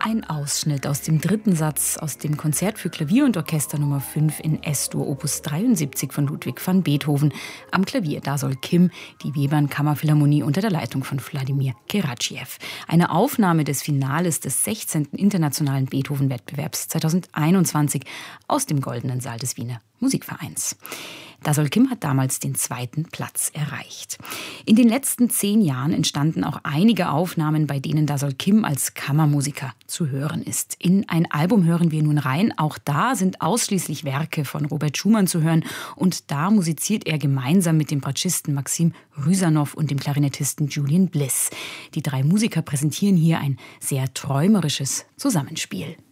Ein Ausschnitt aus dem dritten Satz aus dem Konzert für Klavier und Orchester Nummer 5 in S-Dur, Opus 73 von Ludwig van Beethoven. Am Klavier Dasol Kim, die Webern Kammerphilharmonie unter der Leitung von Wladimir Keratschiew. Eine Aufnahme des Finales des 16. Internationalen Beethoven-Wettbewerbs 2021 aus dem Goldenen Saal des Wiener Musikvereins. Dasol Kim hat damals den 2. Platz erreicht. In den letzten 10 Jahren entstanden auch einige Aufnahmen, bei denen Dasol Kim als Kammermusiker zu hören ist. In ein Album hören wir nun rein. Auch da sind ausschließlich Werke von Robert Schumann zu hören. Und da musiziert er gemeinsam mit dem Bratschisten Maxim Rysanow und dem Klarinettisten Julian Bliss. Die 3 Musiker präsentieren hier ein sehr träumerisches Zusammenspiel.